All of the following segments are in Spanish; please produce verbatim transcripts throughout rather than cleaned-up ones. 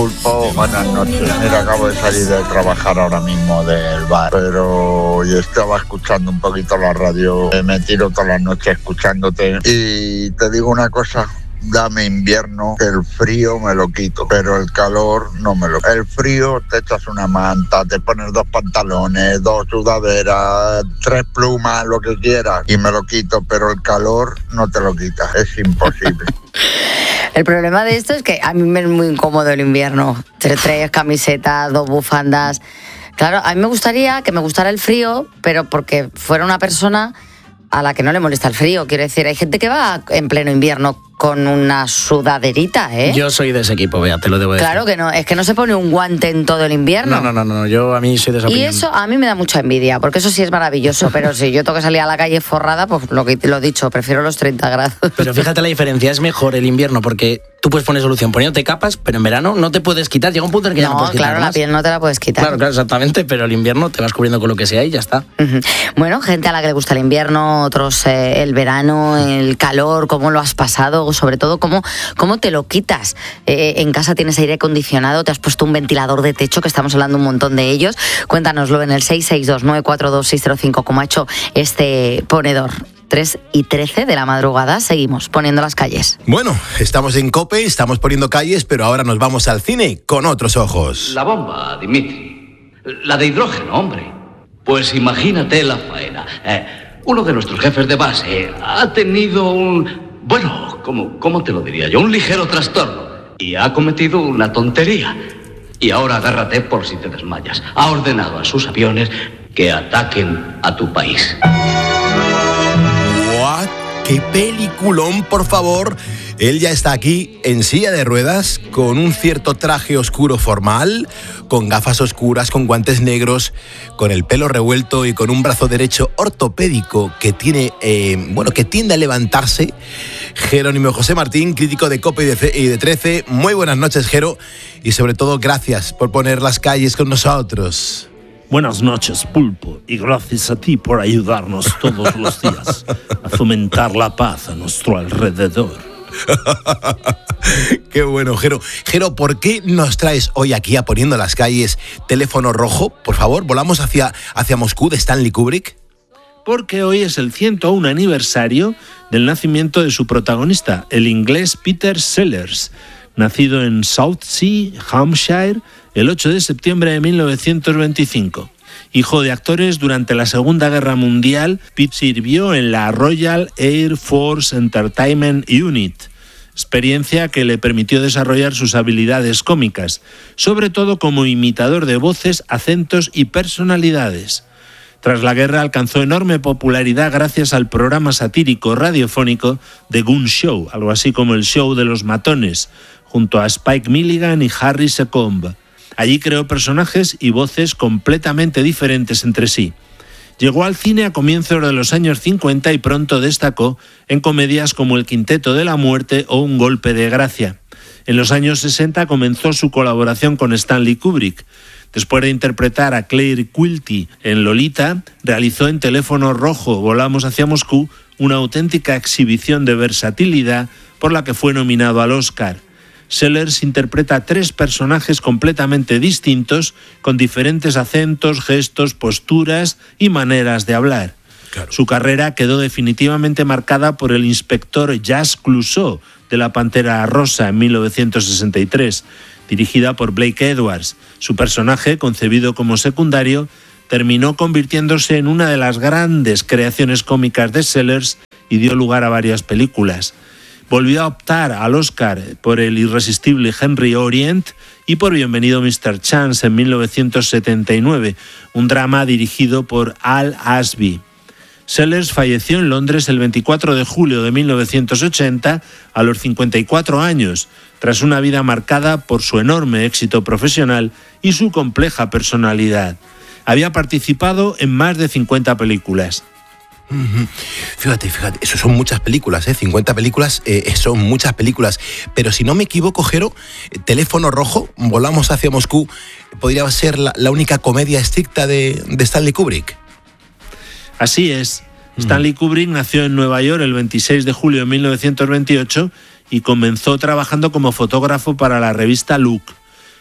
Pulpo, buenas noches. Mira, acabo de salir de trabajar ahora mismo del bar, pero yo estaba escuchando un poquito la radio. Me tiro todas las noches escuchándote y te digo una cosa. Dame invierno, que el frío me lo quito, pero el calor no me lo... El frío te echas una manta, te pones dos pantalones, dos sudaderas, tres plumas, lo que quieras, y me lo quito, pero el calor no te lo quitas, es imposible. El problema de esto es que a mí me es muy incómodo el invierno. Tres, tres camisetas, dos bufandas. Claro, a mí me gustaría que me gustara el frío, pero porque fuera una persona a la que no le molesta el frío. Quiero decir, hay gente que va en pleno invierno con una sudaderita, ¿eh? Yo soy de ese equipo, Bea, te lo debo decir. Claro que no, es que no se pone un guante en todo el invierno. No, no, no, no, yo a mí soy de esa opinión. Y eso a mí me da mucha envidia, porque eso sí es maravilloso, pero si yo tengo que salir a la calle forrada, pues lo que lo he dicho, prefiero los treinta grados. Pero fíjate la diferencia, es mejor el invierno, porque tú puedes poner solución poniéndote capas, pero en verano no te puedes quitar, llega un punto en que no, ya no puedes quitar claro, más. La piel no te la puedes quitar. Claro, claro, exactamente, pero el invierno te vas cubriendo con lo que sea y ya está. Uh-huh. Bueno, gente a la que le gusta el invierno, otros eh, el verano, el calor, cómo lo has pasado, sobre todo cómo, cómo te lo quitas. Eh, en casa tienes aire acondicionado, te has puesto un ventilador de techo, que estamos hablando un montón de ellos. Cuéntanoslo en el seis seis dos nueve cuatro dos seis cero cinco, como ha hecho este ponedor. tres y trece de la madrugada, seguimos poniendo las calles. Bueno, estamos en COPE, estamos poniendo calles, pero ahora nos vamos al cine con otros ojos. La bomba, Dimitri. La de hidrógeno, hombre. Pues imagínate la faena. Eh, uno de nuestros jefes de base ha tenido un... Bueno, ¿cómo, cómo te lo diría yo? Un ligero trastorno. Y ha cometido una tontería. Y ahora agárrate por si te desmayas. Ha ordenado a sus aviones que ataquen a tu país. ¡What! ¡Qué peliculón, por favor! Él ya está aquí en silla de ruedas, con un cierto traje oscuro formal, con gafas oscuras, con guantes negros, con el pelo revuelto y con un brazo derecho ortopédico que tiene, eh, bueno, que tiende a levantarse. Jerónimo José Martín, crítico de COPE y de trece. Muy buenas noches, Jero, y sobre todo gracias por poner las calles con nosotros. Buenas noches, Pulpo, y gracias a ti por ayudarnos todos los días a fomentar la paz a nuestro alrededor. Qué bueno, Jero. Jero, ¿por qué nos traes hoy aquí a Poniendo las Calles Teléfono Rojo? Por favor, volamos hacia, hacia Moscú de Stanley Kubrick. Porque hoy es el ciento uno aniversario del nacimiento de su protagonista, el inglés Peter Sellers, nacido en Southsea, Hampshire, el ocho de septiembre de mil novecientos veinticinco. Hijo de actores, durante la Segunda Guerra Mundial, Pete sirvió en la Royal Air Force Entertainment Unit, experiencia que le permitió desarrollar sus habilidades cómicas, sobre todo como imitador de voces, acentos y personalidades. Tras la guerra alcanzó enorme popularidad gracias al programa satírico radiofónico The Goon Show, algo así como el show de los matones, junto a Spike Milligan y Harry Secombe. Allí creó personajes y voces completamente diferentes entre sí. Llegó al cine a comienzos de los años cincuenta y pronto destacó en comedias como El Quinteto de la Muerte o Un Golpe de Gracia. En los años sesenta comenzó su colaboración con Stanley Kubrick. Después de interpretar a Claire Quilty en Lolita, realizó en Teléfono Rojo, Volamos hacia Moscú, una auténtica exhibición de versatilidad por la que fue nominado al Oscar. Sellers interpreta tres personajes completamente distintos, con diferentes acentos, gestos, posturas y maneras de hablar. Claro. Su carrera quedó definitivamente marcada por el inspector Jacques Clouseau de La Pantera Rosa en mil novecientos sesenta y tres, dirigida por Blake Edwards. Su personaje, concebido como secundario, terminó convirtiéndose en una de las grandes creaciones cómicas de Sellers y dio lugar a varias películas. Volvió a optar al Oscar por El irresistible Henry Orient y por Bienvenido mister Chance en mil novecientos setenta y nueve, un drama dirigido por Al Ashby. Sellers falleció en Londres el veinticuatro de julio de mil novecientos ochenta a los cincuenta y cuatro años, tras una vida marcada por su enorme éxito profesional y su compleja personalidad. Había participado en más de cincuenta películas. Fíjate, fíjate, eso son muchas películas, ¿eh? cincuenta películas, eh, son muchas películas. Pero si no me equivoco, Jero, Teléfono Rojo, Volamos hacia Moscú, podría ser la, la única comedia estricta de, de Stanley Kubrick. Así es. Stanley Kubrick nació en Nueva York el veintiséis de julio de mil novecientos veintiocho y comenzó trabajando como fotógrafo para la revista Look.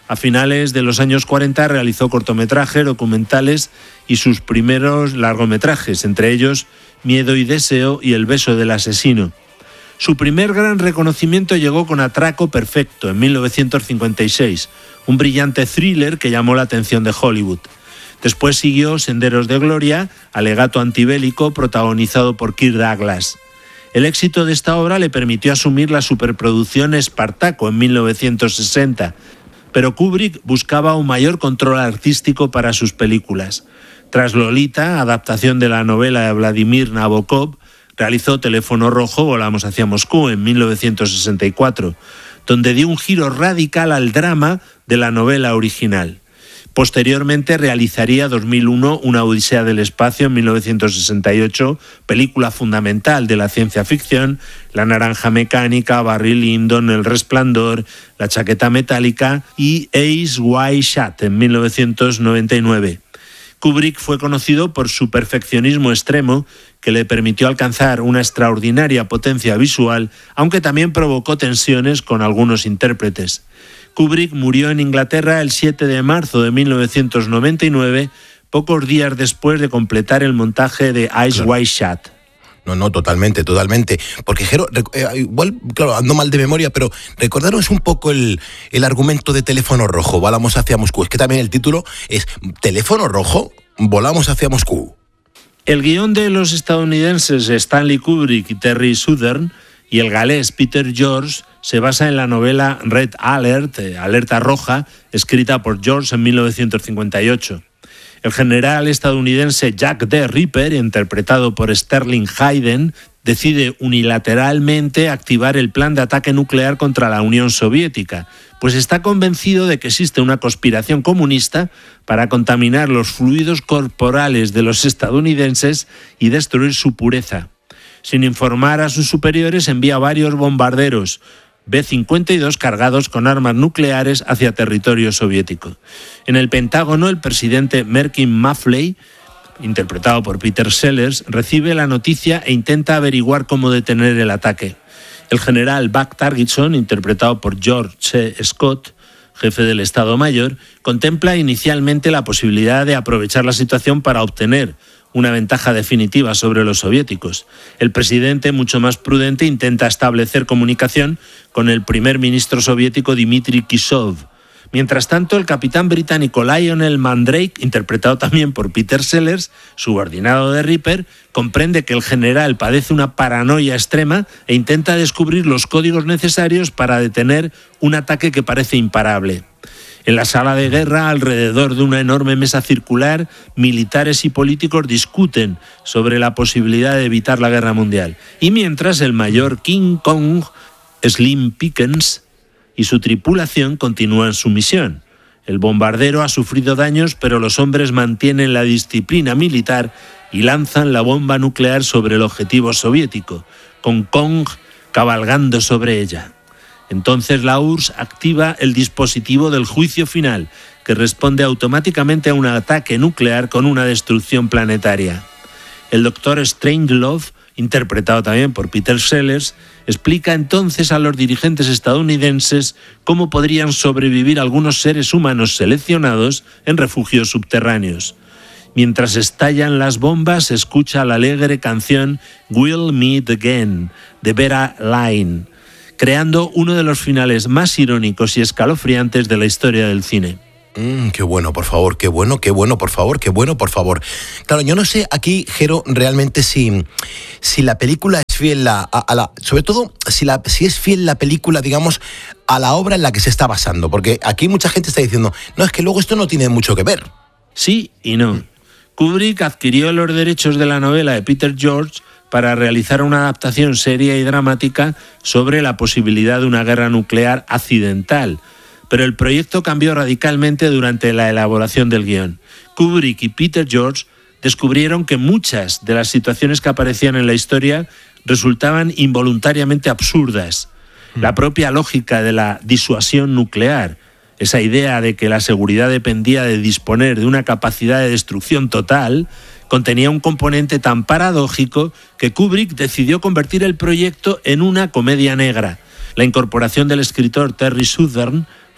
A finales de los años cuarenta realizó cortometrajes, documentales y sus primeros largometrajes, entre ellos Miedo y Deseo y El beso del asesino. Su primer gran reconocimiento llegó con Atraco Perfecto en mil novecientos cincuenta y seis, un brillante thriller que llamó la atención de Hollywood. Después siguió Senderos de Gloria, alegato antibélico protagonizado por Kirk Douglas. El éxito de esta obra le permitió asumir la superproducción Espartaco en mil novecientos sesenta, pero Kubrick buscaba un mayor control artístico para sus películas. Tras Lolita, adaptación de la novela de Vladimir Nabokov, realizó Teléfono Rojo, Volamos hacia Moscú en mil novecientos sesenta y cuatro, donde dio un giro radical al drama de la novela original. Posteriormente realizaría dos mil uno Una odisea del espacio en mil novecientos sesenta y ocho, película fundamental de la ciencia ficción, La naranja mecánica, Barry Lyndon, El resplandor, La chaqueta metálica y Eyes Wide Shut en mil novecientos noventa y nueve. Kubrick fue conocido por su perfeccionismo extremo, que le permitió alcanzar una extraordinaria potencia visual, aunque también provocó tensiones con algunos intérpretes. Kubrick murió en Inglaterra el siete de marzo de mil novecientos noventa y nueve, pocos días después de completar el montaje de Eyes Claro. Wide Shut. No, no, totalmente, totalmente. Porque, Jero, rec- eh, igual, claro, ando mal de memoria, pero recordaros un poco el, el argumento de Teléfono Rojo, Volamos hacia Moscú. Es que también el título es Teléfono Rojo, Volamos hacia Moscú. El guión de los estadounidenses Stanley Kubrick y Terry Southern y el galés Peter George se basa en la novela Red Alert, eh, Alerta Roja, escrita por George en mil novecientos cincuenta y ocho. El general estadounidense Jack the Ripper, interpretado por Sterling Hayden, decide unilateralmente activar el plan de ataque nuclear contra la Unión Soviética, pues está convencido de que existe una conspiración comunista para contaminar los fluidos corporales de los estadounidenses y destruir su pureza. Sin informar a sus superiores, envía varios bombarderos B cincuenta y dos cargados con armas nucleares hacia territorio soviético. En el Pentágono, el presidente Merkin Maffley, interpretado por Peter Sellers, recibe la noticia e intenta averiguar cómo detener el ataque. El general Buck Targitson, interpretado por George C. Scott, jefe del Estado Mayor, contempla inicialmente la posibilidad de aprovechar la situación para obtener una ventaja definitiva sobre los soviéticos. El presidente, mucho más prudente, intenta establecer comunicación con el primer ministro soviético Dmitry Kisov. Mientras tanto, el capitán británico Lionel Mandrake, interpretado también por Peter Sellers, subordinado de Ripper, comprende que el general padece una paranoia extrema e intenta descubrir los códigos necesarios para detener un ataque que parece imparable. En la sala de guerra, alrededor de una enorme mesa circular, militares y políticos discuten sobre la posibilidad de evitar la guerra mundial. Y mientras, el mayor King Kong, Slim Pickens, y su tripulación continúan su misión. El bombardero ha sufrido daños, pero los hombres mantienen la disciplina militar y lanzan la bomba nuclear sobre el objetivo soviético, con Kong cabalgando sobre ella. Entonces la U R S S activa el dispositivo del juicio final, que responde automáticamente a un ataque nuclear con una destrucción planetaria. El doctor Strangelove, interpretado también por Peter Sellers, explica entonces a los dirigentes estadounidenses cómo podrían sobrevivir algunos seres humanos seleccionados en refugios subterráneos. Mientras estallan las bombas, se escucha la alegre canción We'll Meet Again, de Vera Lynn, creando uno de los finales más irónicos y escalofriantes de la historia del cine. Mm, qué bueno, por favor, qué bueno, qué bueno, por favor, qué bueno, por favor. Claro, yo no sé aquí, Jero, realmente si, si la película es fiel a, a la... Sobre todo, si, la, si es fiel la película, digamos, a la obra en la que se está basando. Porque aquí mucha gente está diciendo, no, es que luego esto no tiene mucho que ver. Sí y no. Mm. Kubrick adquirió los derechos de la novela de Peter George para realizar una adaptación seria y dramática sobre la posibilidad de una guerra nuclear accidental, pero el proyecto cambió radicalmente durante la elaboración del guión. Kubrick y Peter George descubrieron que muchas de las situaciones que aparecían en la historia resultaban involuntariamente absurdas. La propia lógica de la disuasión nuclear, esa idea de que la seguridad dependía de disponer de una capacidad de destrucción total, contenía un componente tan paradójico que Kubrick decidió convertir el proyecto en una comedia negra. La incorporación del escritor Terry Southern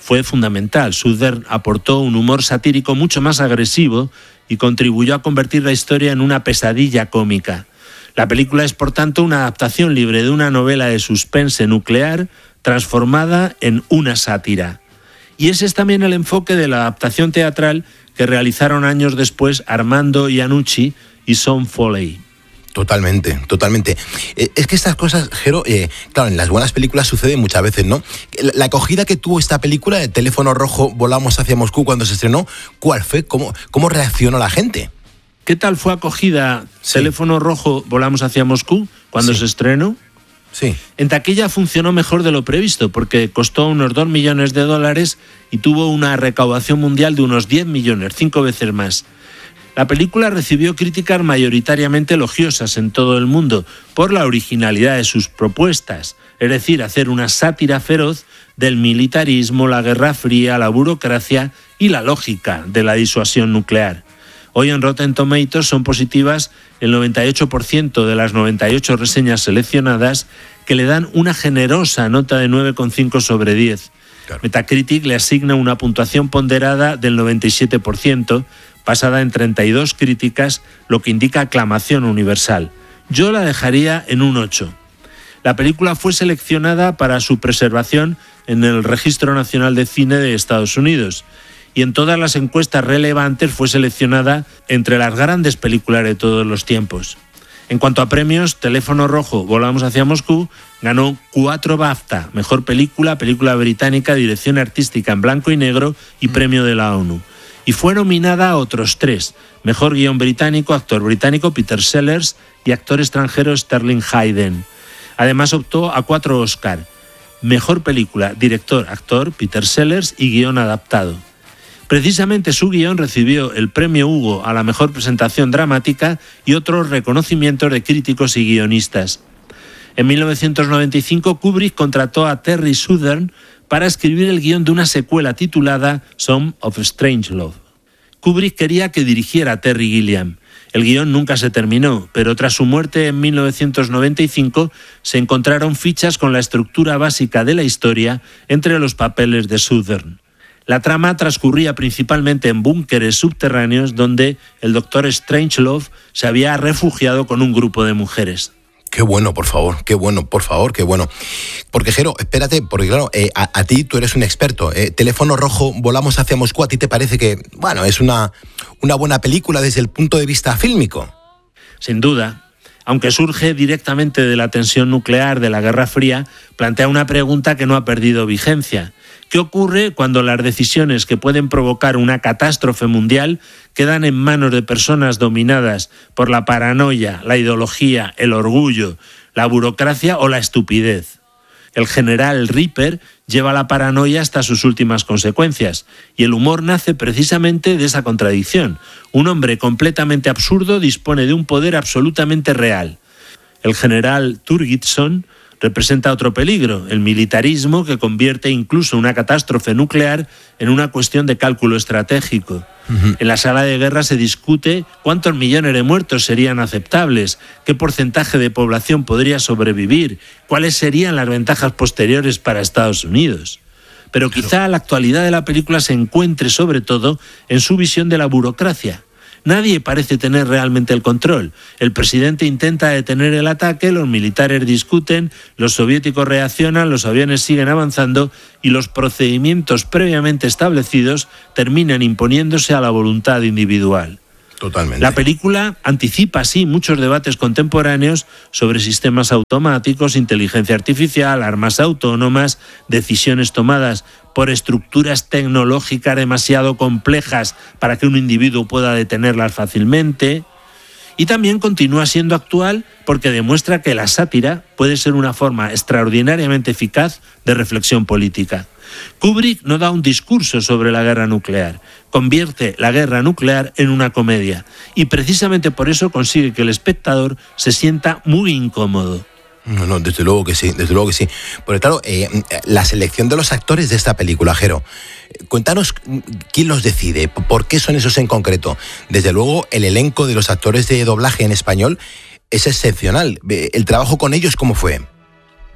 fue fundamental. Southern aportó un humor satírico mucho más agresivo y contribuyó a convertir la historia en una pesadilla cómica. La película es, por tanto, una adaptación libre de una novela de suspense nuclear transformada en una sátira. Y ese es también el enfoque de la adaptación teatral que realizaron años después Armando Iannucci y Sean Foley. Totalmente, totalmente. Eh, es que estas cosas, Jero, eh, claro, en las buenas películas suceden muchas veces, ¿no? La, la acogida que tuvo esta película de Teléfono Rojo, Volamos hacia Moscú, cuando se estrenó, ¿cuál fue? ¿Cómo, cómo reaccionó la gente? ¿Qué tal fue acogida Sí. Teléfono Rojo, Volamos hacia Moscú cuando Sí. se estrenó? Sí. En taquilla funcionó mejor de lo previsto, porque costó unos dos millones de dólares y tuvo una recaudación mundial de unos diez millones, cinco veces más. La película recibió críticas mayoritariamente elogiosas en todo el mundo por la originalidad de sus propuestas, es decir, hacer una sátira feroz del militarismo, la Guerra Fría, la burocracia y la lógica de la disuasión nuclear. Hoy en Rotten Tomatoes son positivas el noventa y ocho por ciento de las noventa y ocho reseñas seleccionadas, que le dan una generosa nota de nueve coma cinco sobre diez. Claro. Metacritic le asigna una puntuación ponderada del noventa y siete por ciento, basada en treinta y dos críticas, lo que indica aclamación universal. Yo la dejaría en un ocho. La película fue seleccionada para su preservación en el Registro Nacional de Cine de Estados Unidos, y en todas las encuestas relevantes fue seleccionada entre las grandes películas de todos los tiempos. En cuanto a premios, Teléfono Rojo, Volamos hacia Moscú, ganó cuatro BAFTA, Mejor Película, Película Británica, Dirección Artística en Blanco y Negro y Premio de la ONU. Y fue nominada a otros tres, Mejor Guión Británico, Actor Británico, Peter Sellers, y Actor Extranjero, Sterling Hayden. Además optó a cuatro Oscar, Mejor Película, Director, Actor, Peter Sellers y Guión Adaptado. Precisamente su guión recibió el premio Hugo a la mejor presentación dramática y otros reconocimientos de críticos y guionistas. En mil novecientos noventa y cinco, Kubrick contrató a Terry Southern para escribir el guión de una secuela titulada Some of Strangelove. Kubrick quería que dirigiera a Terry Gilliam. El guión nunca se terminó, pero tras su muerte en mil novecientos noventa y cinco se encontraron fichas con la estructura básica de la historia entre los papeles de Southern. La trama transcurría principalmente en búnkeres subterráneos donde el doctor Strangelove se había refugiado con un grupo de mujeres. Qué bueno, por favor, qué bueno, por favor, qué bueno. Porque, Jero, espérate, porque claro, eh, a, a ti tú eres un experto. Eh, Teléfono Rojo, Volamos hacia Moscú, ¿a ti te parece que, bueno, es una, una buena película desde el punto de vista fílmico? Sin duda. Aunque surge directamente de la tensión nuclear de la Guerra Fría, plantea una pregunta que no ha perdido vigencia. ¿Qué ocurre cuando las decisiones que pueden provocar una catástrofe mundial quedan en manos de personas dominadas por la paranoia, la ideología, el orgullo, la burocracia o la estupidez? El general Ripper lleva la paranoia hasta sus últimas consecuencias, y el humor nace precisamente de esa contradicción. Un hombre completamente absurdo dispone de un poder absolutamente real. El general Turgidson representa otro peligro, el militarismo, que convierte incluso una catástrofe nuclear en una cuestión de cálculo estratégico. Uh-huh. En la sala de guerra se discute cuántos millones de muertos serían aceptables, qué porcentaje de población podría sobrevivir, cuáles serían las ventajas posteriores para Estados Unidos. Pero quizá la actualidad de la película se encuentre sobre todo en su visión de la burocracia. Nadie parece tener realmente el control. El presidente intenta detener el ataque, los militares discuten, los soviéticos reaccionan, los aviones siguen avanzando y los procedimientos previamente establecidos terminan imponiéndose a la voluntad individual. Totalmente. La película anticipa así muchos debates contemporáneos sobre sistemas automáticos, inteligencia artificial, armas autónomas, decisiones tomadas por estructuras tecnológicas demasiado complejas para que un individuo pueda detenerlas fácilmente. Y también continúa siendo actual porque demuestra que la sátira puede ser una forma extraordinariamente eficaz de reflexión política. Kubrick no da un discurso sobre la guerra nuclear, convierte la guerra nuclear en una comedia, y precisamente por eso consigue que el espectador se sienta muy incómodo. No, no, desde luego que sí, desde luego que sí. Porque claro, eh, la selección de los actores de esta película, Jero, cuéntanos quién los decide, por qué son esos en concreto. Desde luego, el elenco de los actores de doblaje en español es excepcional. El trabajo con ellos, ¿cómo fue?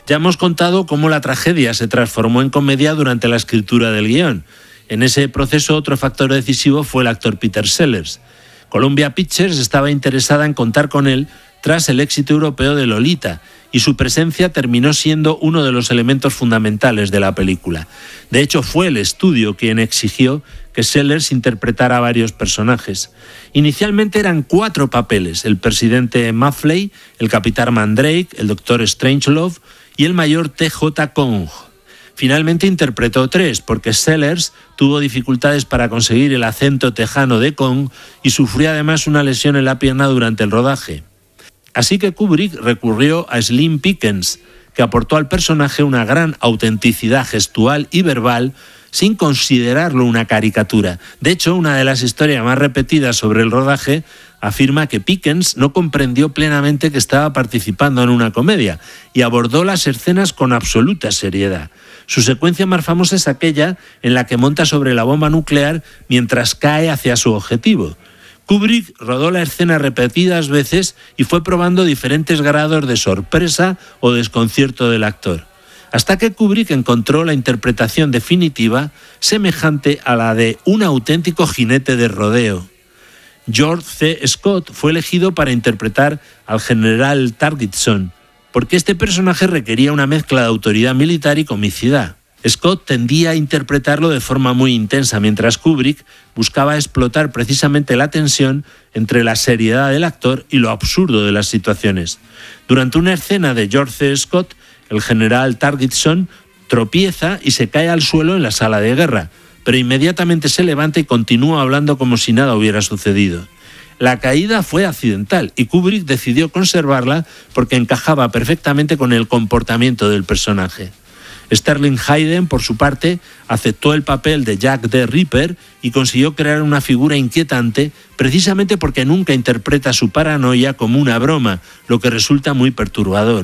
Ya hemos contado cómo la tragedia se transformó en comedia durante la escritura del guión. En ese proceso, otro factor decisivo fue el actor Peter Sellers. Columbia Pictures estaba interesada en contar con él tras el éxito europeo de Lolita, y su presencia terminó siendo uno de los elementos fundamentales de la película. De hecho, fue el estudio quien exigió que Sellers interpretara a varios personajes. Inicialmente eran cuatro papeles: el presidente Maffley, el capitán Mandrake, el doctor Strangelove y el mayor T J Kong. Finalmente interpretó tres, porque Sellers tuvo dificultades para conseguir el acento tejano de Kong y sufrió además una lesión en la pierna durante el rodaje. Así que Kubrick recurrió a Slim Pickens, que aportó al personaje una gran autenticidad gestual y verbal sin considerarlo una caricatura. De hecho, una de las historias más repetidas sobre el rodaje afirma que Pickens no comprendió plenamente que estaba participando en una comedia y abordó las escenas con absoluta seriedad. Su secuencia más famosa es aquella en la que monta sobre la bomba nuclear mientras cae hacia su objetivo. Kubrick rodó la escena repetidas veces y fue probando diferentes grados de sorpresa o desconcierto del actor, hasta que Kubrick encontró la interpretación definitiva semejante a la de un auténtico jinete de rodeo. George C. Scott fue elegido para interpretar al general Targetson, porque este personaje requería una mezcla de autoridad militar y comicidad. Scott tendía a interpretarlo de forma muy intensa, mientras Kubrick buscaba explotar precisamente la tensión entre la seriedad del actor y lo absurdo de las situaciones. Durante una escena de George C. Scott, el general Targetson tropieza y se cae al suelo en la sala de guerra, pero inmediatamente se levanta y continúa hablando como si nada hubiera sucedido. La caída fue accidental y Kubrick decidió conservarla porque encajaba perfectamente con el comportamiento del personaje. Sterling Hayden, por su parte, aceptó el papel de Jack the Ripper y consiguió crear una figura inquietante precisamente porque nunca interpreta su paranoia como una broma, lo que resulta muy perturbador.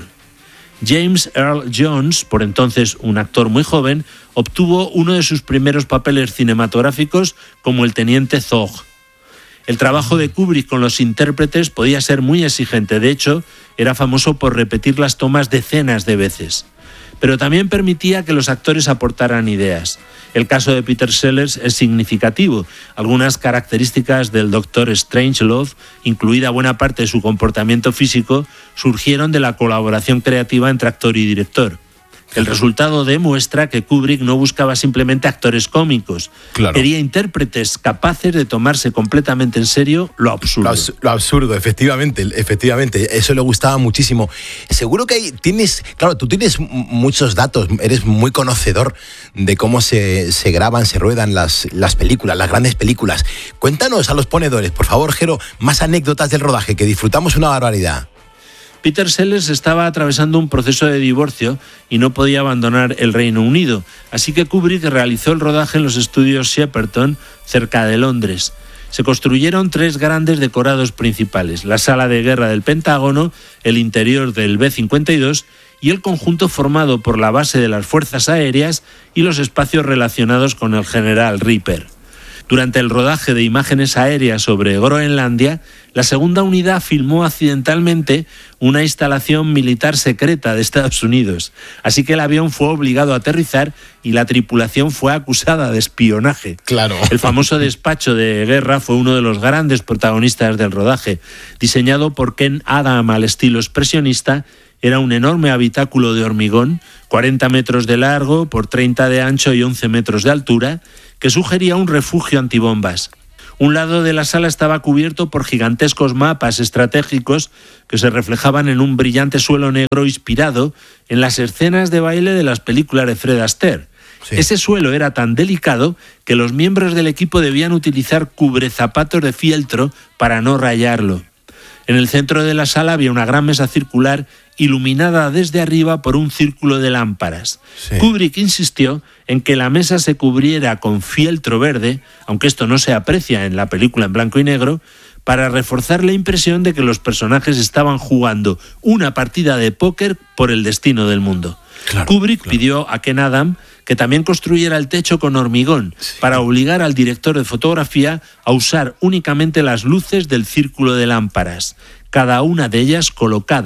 James Earl Jones, por entonces un actor muy joven, obtuvo uno de sus primeros papeles cinematográficos como el teniente Zog. El trabajo de Kubrick con los intérpretes podía ser muy exigente, de hecho, era famoso por repetir las tomas decenas de veces. Pero también permitía que los actores aportaran ideas. El caso de Peter Sellers es significativo. Algunas características del doctor Strangelove, incluida buena parte de su comportamiento físico, surgieron de la colaboración creativa entre actor y director. El resultado demuestra que Kubrick no buscaba simplemente actores cómicos. Claro. Quería intérpretes capaces de tomarse completamente en serio lo absurdo. Lo, abs- lo absurdo, efectivamente, efectivamente. Eso le gustaba muchísimo. Seguro que hay, tienes, claro, tú tienes muchos datos, eres muy conocedor de cómo se, se graban, se ruedan las, las películas, las grandes películas. Cuéntanos a los ponedores, por favor, Jero, más anécdotas del rodaje, que disfrutamos una barbaridad. Peter Sellers estaba atravesando un proceso de divorcio y no podía abandonar el Reino Unido, así que Kubrick realizó el rodaje en los estudios Shepperton, cerca de Londres. Se construyeron tres grandes decorados principales: la sala de guerra del Pentágono, el interior del B cincuenta y dos y el conjunto formado por la base de las fuerzas aéreas y los espacios relacionados con el general Ripper. Durante el rodaje de imágenes aéreas sobre Groenlandia, la segunda unidad filmó accidentalmente una instalación militar secreta de Estados Unidos, así que el avión fue obligado a aterrizar y la tripulación fue acusada de espionaje. Claro. El famoso despacho de guerra fue uno de los grandes protagonistas del rodaje. Diseñado por Ken Adam al estilo expresionista, era un enorme habitáculo de hormigón, cuarenta metros de largo por treinta de ancho y once metros de altura, que sugería un refugio antibombas. Un lado de la sala estaba cubierto por gigantescos mapas estratégicos que se reflejaban en un brillante suelo negro inspirado en las escenas de baile de las películas de Fred Astaire. Sí. Ese suelo era tan delicado que los miembros del equipo debían utilizar cubrezapatos de fieltro para no rayarlo. En el centro de la sala había una gran mesa circular iluminada desde arriba por un círculo de lámparas. Sí. Kubrick insistió en que la mesa se cubriera con fieltro verde, aunque esto no se aprecia en la película en blanco y negro, para reforzar la impresión de que los personajes estaban jugando una partida de póker por el destino del mundo. Claro, Kubrick claro. pidió a Ken Adam que también construyera el techo con hormigón, sí. para obligar al director de fotografía a usar únicamente las luces del círculo de lámparas, cada una de ellas colocada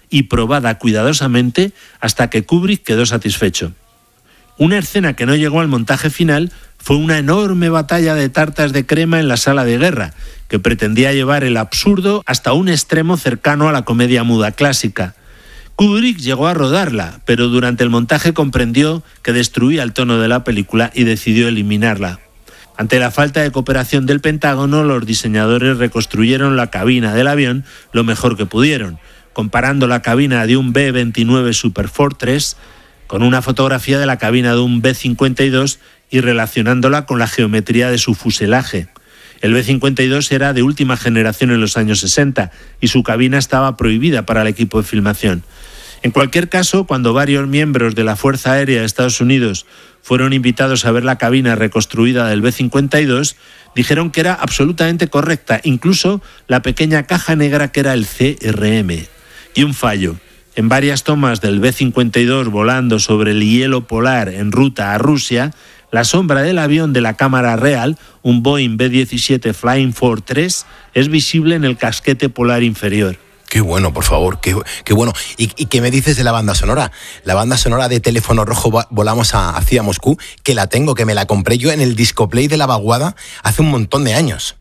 y probada cuidadosamente hasta que Kubrick quedó satisfecho. Una escena que no llegó al montaje final fue una enorme batalla de tartas de crema en la sala de guerra, que pretendía llevar el absurdo hasta un extremo cercano a la comedia muda clásica. Kubrick llegó a rodarla, pero durante el montaje comprendió que destruía el tono de la película y decidió eliminarla. Ante la falta de cooperación del Pentágono, los diseñadores reconstruyeron la cabina del avión lo mejor que pudieron, comparando la cabina de un B veintinueve Superfortress con una fotografía de la cabina de un B cincuenta y dos y relacionándola con la geometría de su fuselaje. El B cincuenta y dos era de última generación en los años sesenta y su cabina estaba prohibida para el equipo de filmación. En cualquier caso, cuando varios miembros de la Fuerza Aérea de Estados Unidos fueron invitados a ver la cabina reconstruida del B cincuenta y dos, dijeron que era absolutamente correcta, incluso la pequeña caja negra que era el C R M. Y un fallo. En varias tomas del B cincuenta y dos volando sobre el hielo polar en ruta a Rusia, la sombra del avión de la cámara real, un Boeing B diecisiete Flying Fortress, es visible en el casquete polar inferior. Qué bueno, por favor, qué, qué bueno. ¿Y, ¿Y qué me dices de la banda sonora? La banda sonora de Teléfono Rojo Volamos a, hacia Moscú, que la tengo, que me la compré yo en el Discoplay de la Vaguada hace un montón de años.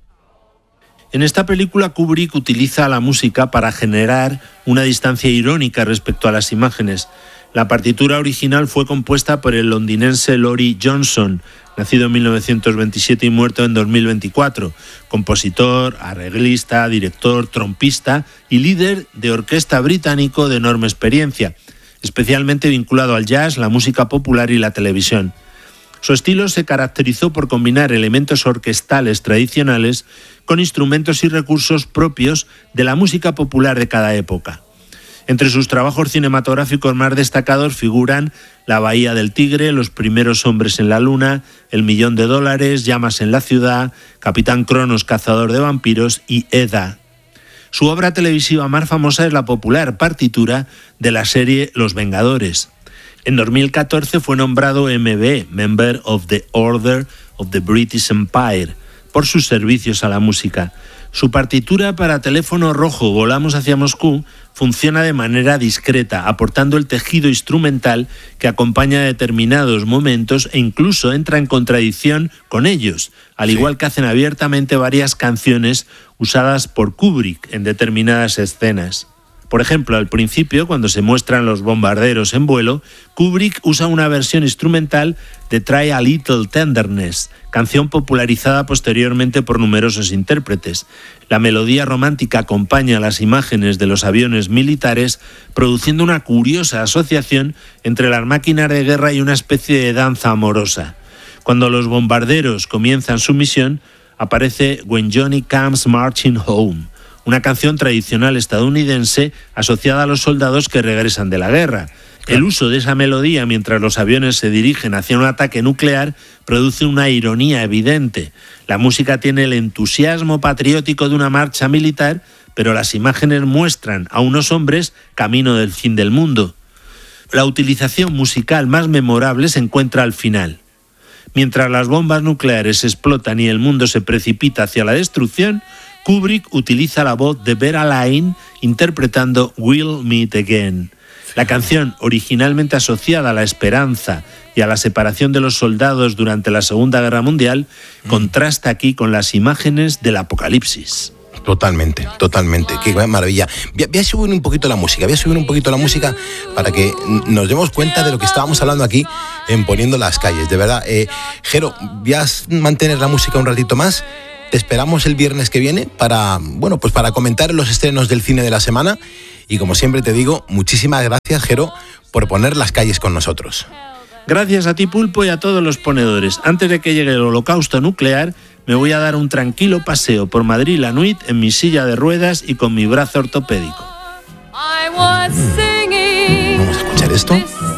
En esta película Kubrick utiliza la música para generar una distancia irónica respecto a las imágenes. La partitura original fue compuesta por el londinense Laurie Johnson, nacido en mil novecientos veintisiete y muerto en dos mil veinticuatro, compositor, arreglista, director, trompista y líder de orquesta británico de enorme experiencia, especialmente vinculado al jazz, la música popular y la televisión. Su estilo se caracterizó por combinar elementos orquestales tradicionales con instrumentos y recursos propios de la música popular de cada época. Entre sus trabajos cinematográficos más destacados figuran La Bahía del Tigre, Los primeros hombres en la luna, El millón de dólares, Llamas en la ciudad, Capitán Cronos, cazador de vampiros y Eda. Su obra televisiva más famosa es la popular partitura de la serie Los Vengadores. En dos mil catorce fue nombrado M B, Member of the Order of the British Empire, por sus servicios a la música. Su partitura para Teléfono Rojo Volamos hacia Moscú funciona de manera discreta, aportando el tejido instrumental que acompaña determinados momentos e incluso entra en contradicción con ellos, al igual sí. que hacen abiertamente varias canciones usadas por Kubrick en determinadas escenas. Por ejemplo, al principio, cuando se muestran los bombarderos en vuelo, Kubrick usa una versión instrumental de Try a Little Tenderness, canción popularizada posteriormente por numerosos intérpretes. La melodía romántica acompaña las imágenes de los aviones militares, produciendo una curiosa asociación entre las máquinas de guerra y una especie de danza amorosa. Cuando los bombarderos comienzan su misión, aparece When Johnny Comes Marching Home, una canción tradicional estadounidense asociada a los soldados que regresan de la guerra. El uso de esa melodía mientras los aviones se dirigen hacia un ataque nuclear produce una ironía evidente. La música tiene el entusiasmo patriótico de una marcha militar, pero las imágenes muestran a unos hombres camino del fin del mundo. La utilización musical más memorable se encuentra al final. Mientras las bombas nucleares explotan y el mundo se precipita hacia la destrucción, Kubrick utiliza la voz de Vera Lynn interpretando We'll Meet Again. La canción, originalmente asociada a la esperanza y a la separación de los soldados durante la Segunda Guerra Mundial, mm. contrasta aquí con las imágenes del apocalipsis. Totalmente, totalmente. Qué maravilla. Voy a subir un poquito la música, voy a subir un poquito la música para que nos demos cuenta de lo que estábamos hablando aquí en Poniendo las Calles. De verdad, eh, Jero, voy a mantener la música un ratito más. Te esperamos el viernes que viene para, bueno, pues para comentar los estrenos del cine de la semana. Y como siempre te digo, muchísimas gracias, Jero, por poner las calles con nosotros. Gracias a ti, Pulpo, y a todos los ponedores. Antes de que llegue el holocausto nuclear, me voy a dar un tranquilo paseo por Madrid la Nuit en mi silla de ruedas y con mi brazo ortopédico. Vamos a escuchar esto.